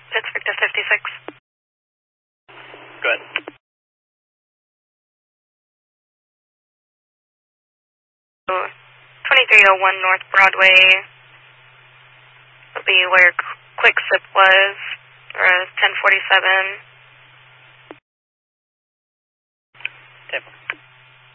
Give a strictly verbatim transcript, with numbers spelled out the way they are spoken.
Pittsburgh to fifty-six. Go ahead. twenty-three oh one North Broadway will be where Quick Sip was, or ten forty-seven.